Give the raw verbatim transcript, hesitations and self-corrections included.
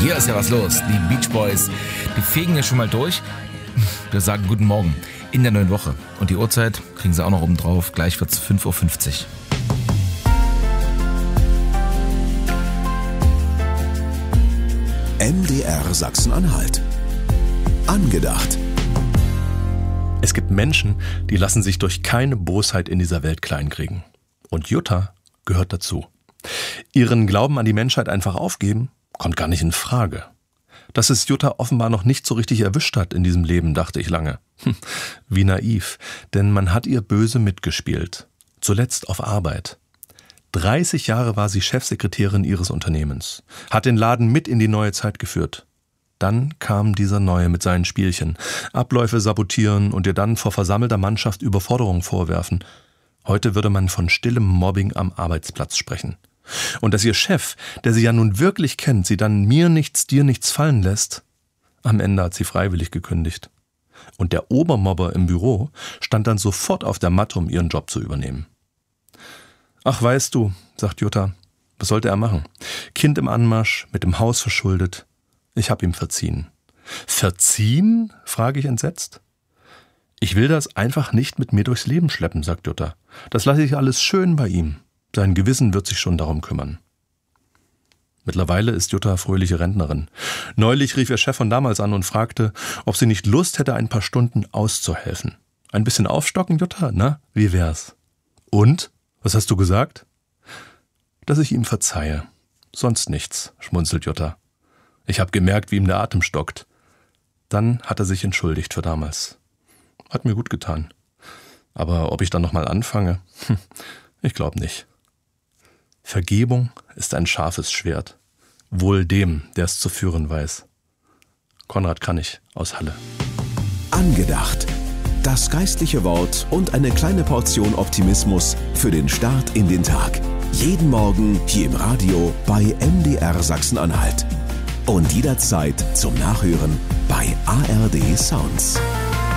Hier ist ja was los. Die Beach Boys, die fegen ja schon mal durch. Wir sagen guten Morgen in der neuen Woche. Und die Uhrzeit kriegen sie auch noch oben drauf. Gleich wird's fünf Uhr fünfzig. M D R Sachsen-Anhalt. Angedacht. Es gibt Menschen, die lassen sich durch keine Bosheit in dieser Welt kleinkriegen. Und Jutta gehört dazu. Ihren Glauben an die Menschheit einfach aufgeben, kommt gar nicht in Frage. Dass es Jutta offenbar noch nicht so richtig erwischt hat in diesem Leben, dachte ich lange. Hm, wie naiv, denn man hat ihr böse mitgespielt. Zuletzt auf Arbeit. dreißig Jahre war sie Chefsekretärin ihres Unternehmens, hat den Laden mit in die neue Zeit geführt. Dann kam dieser Neue mit seinen Spielchen, Abläufe sabotieren und ihr dann vor versammelter Mannschaft Überforderung vorwerfen. Heute würde man von stillem Mobbing am Arbeitsplatz sprechen. Und dass ihr Chef, der sie ja nun wirklich kennt, sie dann mir nichts, dir nichts fallen lässt, am Ende hat sie freiwillig gekündigt. Und der Obermobber im Büro stand dann sofort auf der Matte, um ihren Job zu übernehmen. Ach, weißt du, sagt Jutta, was sollte er machen? Kind im Anmarsch, mit dem Haus verschuldet. Ich hab ihm verziehen. Verziehen? Frage ich entsetzt. Ich will das einfach nicht mit mir durchs Leben schleppen, sagt Jutta. Das lasse ich alles schön bei ihm. Sein Gewissen wird sich schon darum kümmern. Mittlerweile ist Jutta fröhliche Rentnerin. Neulich rief ihr Chef von damals an und fragte, ob sie nicht Lust hätte, ein paar Stunden auszuhelfen. Ein bisschen aufstocken, Jutta? Na, wie wär's? Und? Was hast du gesagt? Dass ich ihm verzeihe. Sonst nichts, schmunzelt Jutta. Ich habe gemerkt, wie ihm der Atem stockt. Dann hat er sich entschuldigt für damals. Hat mir gut getan. Aber ob ich dann nochmal anfange? Hm, ich glaube nicht. Vergebung ist ein scharfes Schwert. Wohl dem, der es zu führen weiß. Konrad Kranich aus Halle. Angedacht. Das geistliche Wort und eine kleine Portion Optimismus für den Start in den Tag. Jeden Morgen hier im Radio bei M D R Sachsen-Anhalt. Und jederzeit zum Nachhören bei A R D Sounds.